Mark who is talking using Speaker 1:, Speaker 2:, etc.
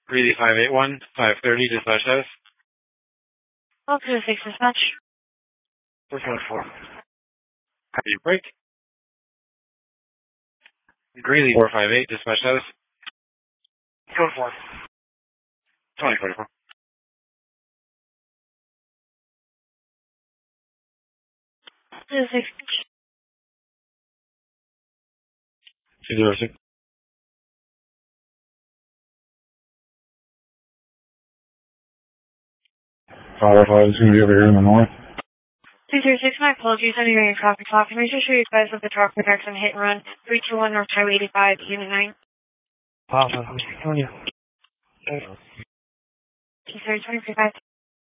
Speaker 1: Greeley 581, 530, dispatch status.
Speaker 2: All 206 dispatch.
Speaker 1: 414. Have you break? Greeley 458, dispatch status. 44. 2044.
Speaker 2: 206.
Speaker 1: 206. Firefly is going to be over here in the north.
Speaker 2: 206, my apologies. I'm hearing a traffic stop. Can I just show you guys of the truck protection hit and run 321 North Highway 85, Unit 9?
Speaker 1: Papa, I'm telling you.
Speaker 2: Okay, sorry, 2035.